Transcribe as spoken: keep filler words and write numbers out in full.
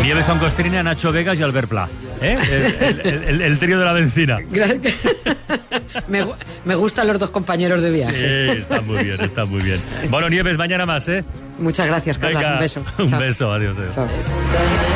Nieves Oncostrina, Nacho Vegas y Albert Pla. ¿Eh? El, el, el, el trío de la benzina. me, me gustan los dos compañeros de viaje. Sí, está muy bien, está muy bien. Bueno, Nieves, mañana más, ¿eh? Muchas gracias, Carlos. Venga, un beso. Un Chao. beso, adiós. adiós. Chao.